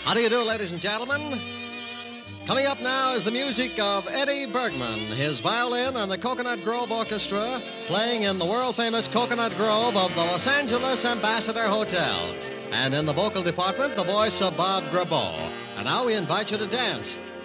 How do you do, ladies and gentlemen? Coming up now is the music of Eddie Bergman, his violin and the Coconut Grove Orchestra, playing in the world-famous Coconut Grove of the Los Angeles Ambassador Hotel. And in the vocal department, the voice of Bob Grabo. And now we invite you to dance